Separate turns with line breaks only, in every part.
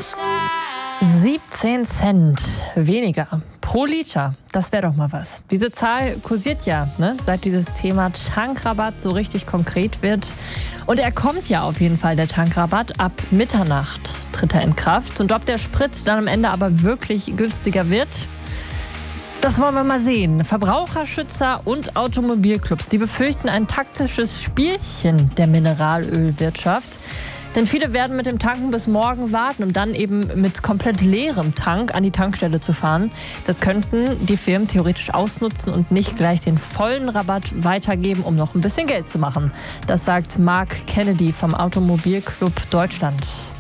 17 Cent weniger pro Liter. Das wäre doch mal was. Diese Zahl kursiert ja, seit dieses Thema Tankrabatt so richtig konkret wird. Und er kommt ja auf jeden Fall, der Tankrabatt. Ab Mitternacht tritt er in Kraft. Und ob der Sprit dann am Ende aber wirklich günstiger wird, das wollen wir mal sehen. Verbraucherschützer und Automobilclubs, die befürchten ein taktisches Spielchen der Mineralölwirtschaft. Denn viele werden mit dem Tanken bis morgen warten, um dann eben mit komplett leerem Tank an die Tankstelle zu fahren. Das könnten die Firmen theoretisch ausnutzen und nicht gleich den vollen Rabatt weitergeben, um noch ein bisschen Geld zu machen. Das sagt Mark Kennedy vom Automobilclub Deutschland.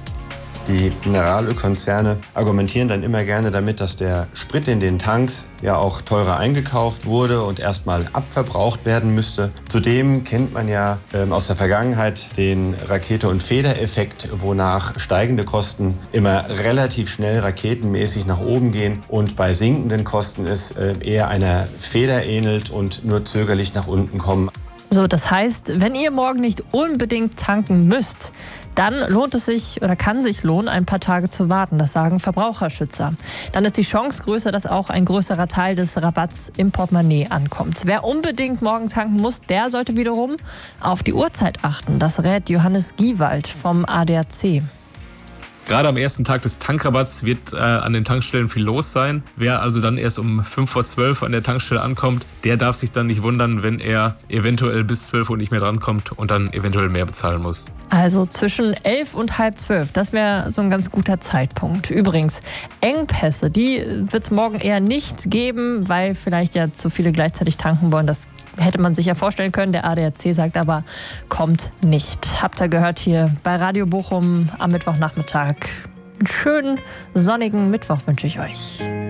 Die Mineralölkonzerne argumentieren dann immer gerne damit, dass der Sprit in den Tanks ja auch teurer eingekauft wurde und erstmal abverbraucht werden müsste. Zudem kennt man ja aus der Vergangenheit den Rakete- und Federeffekt, wonach steigende Kosten immer relativ schnell raketenmäßig nach oben gehen und bei sinkenden Kosten es eher einer Feder ähnelt und nur zögerlich nach unten kommen.
So, das heißt, wenn ihr morgen nicht unbedingt tanken müsst, dann lohnt es sich oder kann sich lohnen, ein paar Tage zu warten. Das sagen Verbraucherschützer. Dann ist die Chance größer, dass auch ein größerer Teil des Rabatts im Portemonnaie ankommt. Wer unbedingt morgen tanken muss, der sollte wiederum auf die Uhrzeit achten. Das rät Johannes Giewald vom ADAC.
Gerade am ersten Tag des Tankrabatts wird an den Tankstellen viel los sein. Wer also dann erst um 11:55 an der Tankstelle ankommt, der darf sich dann nicht wundern, wenn er eventuell bis 12 Uhr nicht mehr drankommt und dann eventuell mehr bezahlen muss.
Also zwischen 11 und halb 12, das wäre so ein ganz guter Zeitpunkt. Übrigens, Engpässe, die wird es morgen eher nicht geben, weil vielleicht ja zu viele gleichzeitig tanken wollen. Das hätte man sich ja vorstellen können. Der ADAC sagt aber, kommt nicht. Habt ihr gehört hier bei Radio Bochum am Mittwochnachmittag. Einen schönen, sonnigen Mittwoch wünsche ich euch.